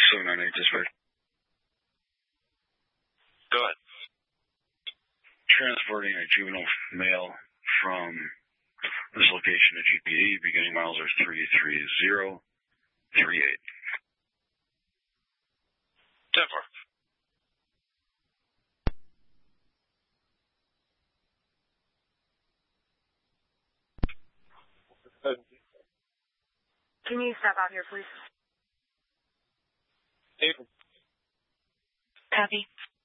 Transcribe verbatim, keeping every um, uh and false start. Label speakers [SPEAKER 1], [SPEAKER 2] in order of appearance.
[SPEAKER 1] seven nine eight dispatch.
[SPEAKER 2] Go ahead.
[SPEAKER 1] Transporting a juvenile male from this location to G P D. Beginning miles are three three zero three eight.
[SPEAKER 2] ten four.
[SPEAKER 3] Can you step out here, please?
[SPEAKER 2] April.
[SPEAKER 3] Copy.